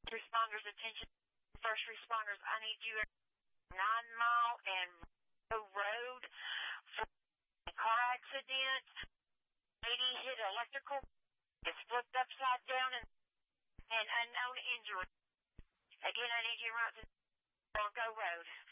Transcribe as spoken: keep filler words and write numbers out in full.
Responders, attention. First responders, I need you at Nine Mile and Road for a car accident. Lady hit electrical. It's flipped upside down and an unknown injury. Again, I need you right to Bronco Road.